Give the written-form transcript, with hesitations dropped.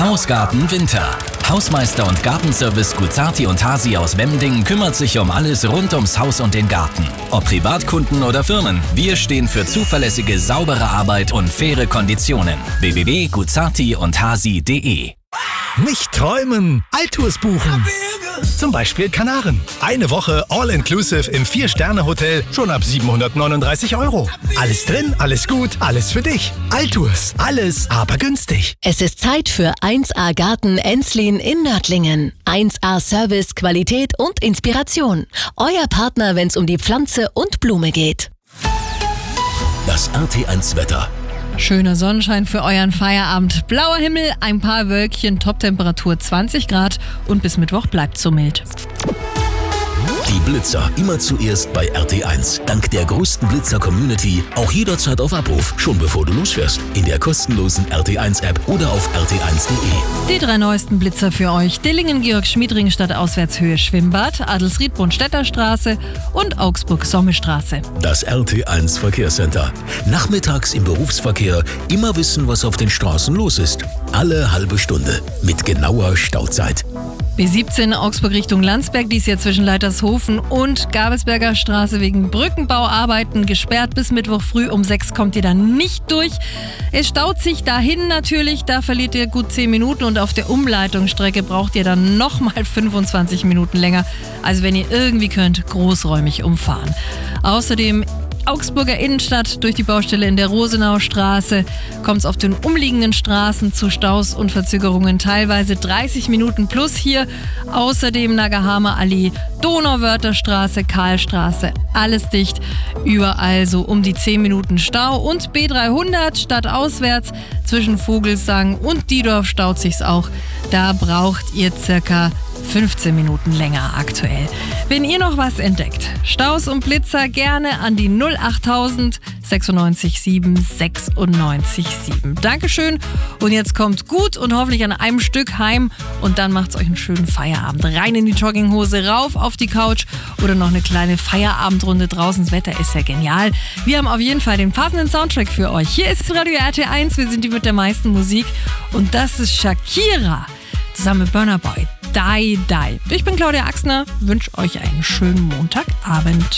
Haus, Garten, Winter. Hausmeister und Gartenservice Guzzarti und Hasi aus Wemding kümmert sich um alles rund ums Haus und den Garten. Ob Privatkunden oder Firmen, wir stehen für zuverlässige, saubere Arbeit und faire Konditionen. www.guzzarti-und-hasi.de. Nicht träumen, Altours buchen. Zum Beispiel Kanaren. Eine Woche All-Inclusive im 4-Sterne-Hotel schon ab 739 €. Alles drin, alles gut, alles für dich. Altours, alles aber günstig. Es ist Zeit für 1A Garten Enslin in Nördlingen. 1A Service, Qualität und Inspiration. Euer Partner, wenn es um die Pflanze und Blume geht. Das RT1 Wetter. Schöner Sonnenschein für euren Feierabend. Blauer Himmel, ein paar Wölkchen, Toptemperatur 20 Grad und bis Mittwoch bleibt so mild. Die Blitzer immer zuerst bei RT1. Dank der größten Blitzer-Community auch jederzeit auf Abruf, schon bevor du losfährst. In der kostenlosen RT1-App oder auf rt1.de. Die 3 neuesten Blitzer für euch: Dillingen-Georg-Schmiedring statt Auswärtshöhe Schwimmbad, Adelsried-Brunstädter-Straße und Augsburg-Somme-Straße. Das RT1 Verkehrscenter. Nachmittags im Berufsverkehr immer wissen, was auf den Straßen los ist. Alle halbe Stunde mit genauer Stauzeit. B17 Augsburg Richtung Landsberg, dies hier zwischen Leitershofen und Gabelsberger Straße wegen Brückenbauarbeiten gesperrt. Bis Mittwoch früh um 6 kommt ihr dann nicht durch. Es staut sich dahin natürlich, da verliert ihr gut 10 Minuten und auf der Umleitungsstrecke braucht ihr dann nochmal 25 Minuten länger. Also wenn ihr irgendwie könnt, großräumig umfahren. Außerdem Augsburger Innenstadt durch die Baustelle in der Rosenaustraße kommt es auf den umliegenden Straßen zu Staus und Verzögerungen, teilweise 30 Minuten plus hier. Außerdem Nagahamer Allee, Donauwörtherstraße, Karlstraße, alles dicht. Überall so um die 10 Minuten Stau und B300 stadtauswärts zwischen Vogelsang und Diedorf staut sich's auch. Da braucht ihr circa 15 Minuten länger aktuell. Wenn ihr noch was entdeckt, Staus und Blitzer gerne an die 08000 96 7 96 7. Dankeschön und jetzt kommt gut und hoffentlich an einem Stück heim und dann macht's euch einen schönen Feierabend. Rein in die Jogginghose, rauf auf die Couch oder noch eine kleine Feierabendrunde draußen. Das Wetter ist ja genial. Wir haben auf jeden Fall den passenden Soundtrack für euch. Hier ist Radio RT1, wir sind die mit der meisten Musik und das ist Shakira zusammen mit Burna Boy. Die. Ich bin Claudia Axner, wünsche euch einen schönen Montagabend.